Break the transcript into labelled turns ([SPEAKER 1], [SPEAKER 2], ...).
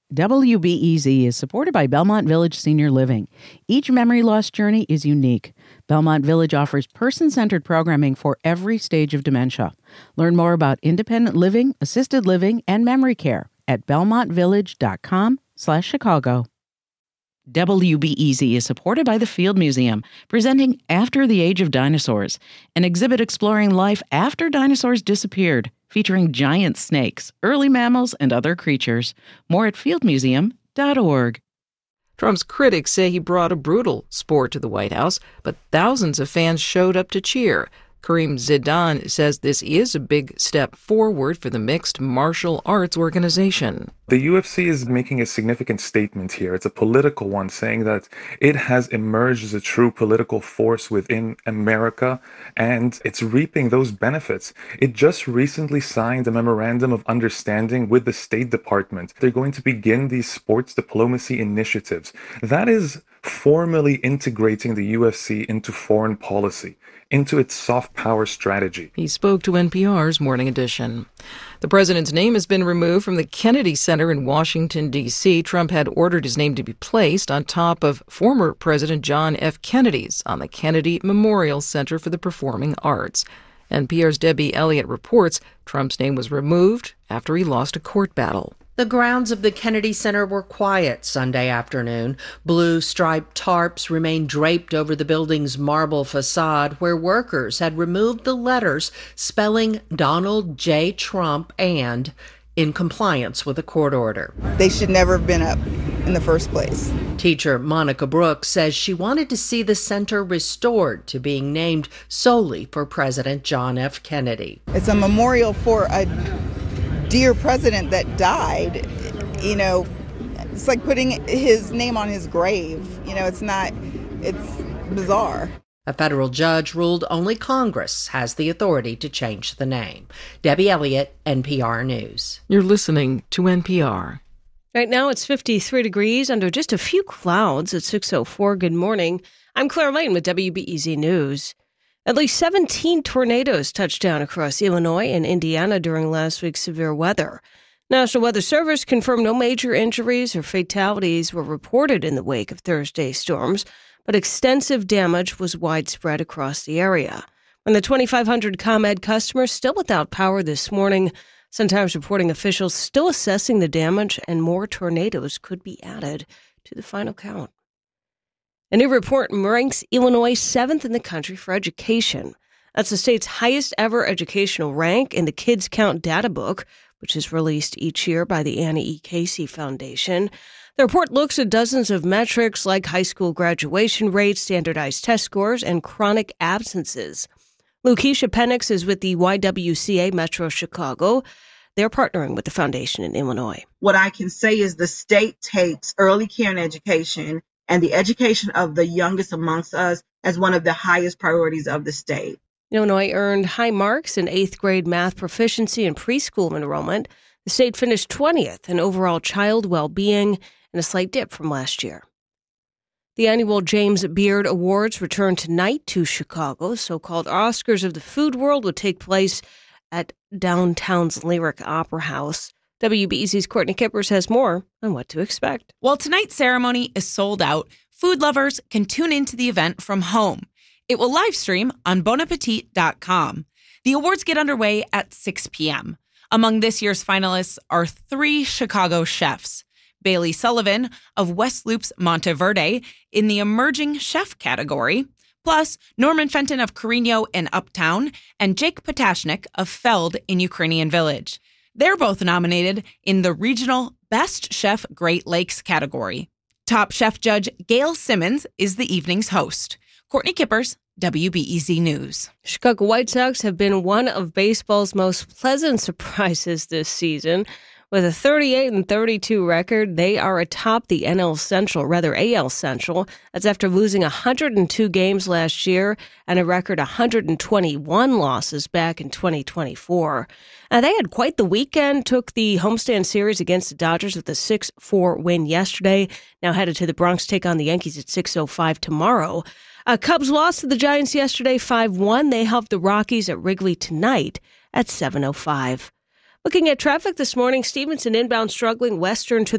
[SPEAKER 1] WBEZ is supported by Belmont Village Senior Living. Each memory loss journey is unique. Belmont Village offers person-centered programming for every stage of dementia. Learn more about independent living, assisted living, and memory care at belmontvillage.com/Chicago. WBEZ is supported by the Field Museum, presenting After the Age of Dinosaurs, an exhibit exploring life after dinosaurs disappeared, featuring giant snakes, early mammals, and other creatures. More at fieldmuseum.org.
[SPEAKER 2] Trump's critics say he brought a brutal sport to the White House, but thousands of fans showed up to cheer. Kareem Zidane says this is a big step forward for the mixed martial arts organization.
[SPEAKER 3] The UFC is making a significant statement here. It's a political one, saying that it has emerged as a true political force within America, and it's reaping those benefits. It just recently signed a memorandum of understanding with the State Department. They're going to begin these sports diplomacy initiatives. That is formally integrating the UFC into foreign policy, into its soft power strategy.
[SPEAKER 2] He spoke to NPR's Morning Edition. The president's name has been removed from the Kennedy Center in Washington, D.C. Trump had ordered his name to be placed on top of former President John F. Kennedy's on the Kennedy Memorial Center for the Performing Arts. NPR's Debbie Elliott reports Trump's name was removed after he lost a court battle.
[SPEAKER 4] The grounds of the Kennedy Center were quiet Sunday afternoon. Blue striped tarps remained draped over the building's marble facade, where workers had removed the letters spelling Donald J. Trump and in compliance with a court order.
[SPEAKER 5] They should never have been up in the first place.
[SPEAKER 4] Teacher Monica Brooks says she wanted to see the center restored to being named solely for President John F. Kennedy.
[SPEAKER 5] It's a memorial for a dear president that died. You know, it's like putting his name on his grave. You know, it's bizarre.
[SPEAKER 4] A federal judge ruled only Congress has the authority to change the name. Debbie Elliott, NPR News.
[SPEAKER 2] You're listening to NPR.
[SPEAKER 6] Right now it's 53 degrees under just a few clouds at 6:04. Good morning. I'm Claire Lane with WBEZ News. At least 17 tornadoes touched down across Illinois and Indiana during last week's severe weather. National Weather Service confirmed no major injuries or fatalities were reported in the wake of Thursday's storms, but extensive damage was widespread across the area. When the 2,500 ComEd customers still without power this morning, sometimes reporting officials still assessing the damage and more tornadoes could be added to the final count. A new report ranks Illinois 7th in the country for education. That's the state's highest ever educational rank in the Kids Count data book, which is released each year by the Annie E. Casey Foundation. The report looks at dozens of metrics like high school graduation rates, standardized test scores, and chronic absences. Lukeisha Penix is with the YWCA Metro Chicago. They're partnering with the foundation in Illinois.
[SPEAKER 7] What I can say is the state takes early care and education and the education of the youngest amongst us as one of the highest priorities of the state.
[SPEAKER 6] Illinois earned high marks in 8th grade math proficiency and preschool enrollment. The state finished 20th in overall child well-being and a slight dip from last year. The annual James Beard Awards return tonight to Chicago. So-called Oscars of the food world will take place at downtown's Lyric Opera House. WBEZ's Courtney Kippers has more on what to expect.
[SPEAKER 8] While tonight's ceremony is sold out, food lovers can tune into the event from home. It will live stream on bonappetit.com. The awards get underway at 6 p.m. Among this year's finalists are 3 Chicago chefs. Bailey Sullivan of West Loop's Monteverde in the Emerging Chef category, plus Norman Fenton of Carino in Uptown and Jake Potashnik of Feld in Ukrainian Village. They're both nominated in the Regional Best Chef Great Lakes category. Top chef judge Gail Simmons is the evening's host. Courtney Kippers, WBEZ News.
[SPEAKER 6] Chicago White Sox have been one of baseball's most pleasant surprises this season. With a 38-32 record, they are atop the AL Central. That's after losing 102 games last year and a record 121 losses back in 2024. They had quite the weekend, took the homestand series against the Dodgers with a 6-4 win yesterday. Now headed to the Bronx, take on the Yankees at 6:05 tomorrow. Cubs lost to the Giants yesterday 5-1. They helped the Rockies at Wrigley tonight at 7:05. Looking at traffic this morning, Stevenson inbound struggling western to